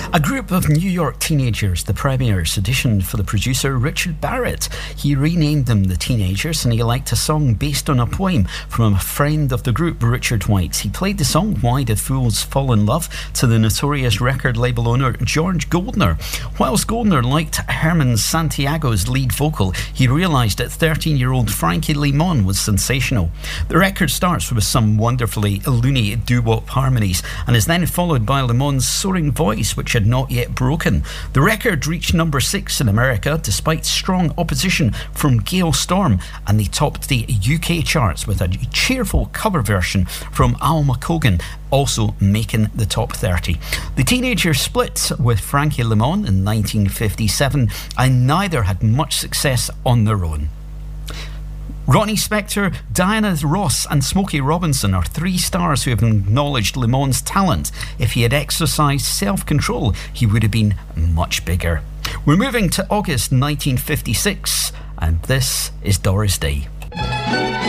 A group of New York teenagers, the premieres auditioned for the producer Richard Barrett. He renamed them the Teenagers, and he liked a song based on a poem from a friend of the group, Richard White. He played the song Why Did Fools Fall in Love to the notorious record label owner George Goldner. Whilst Goldner liked Herman Santiago's lead vocal, he realised that 13-year-old Frankie Limon was sensational. The record starts with some wonderfully loony doo-wop harmonies and is then followed by Limon's soaring voice, which had not yet broken. The record reached number 6 in America despite strong opposition from Gail Storm, and they topped the UK charts with a cheerful cover version from Al McCogan, also making the top 30. The Teenagers split with Frankie Limon in 1957, and neither had much success on their own. Ronnie Spector, Diana Ross and Smokey Robinson are 3 stars who have acknowledged Limon's talent. If he had exercised self-control, he would have been much bigger. We're moving to August 1956, and this is Doris Day.